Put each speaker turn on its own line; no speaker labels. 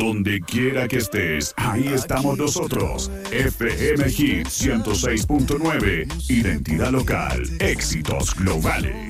Donde quiera que estés, ahí estamos nosotros. FM Hit 106.9, identidad local, éxitos globales.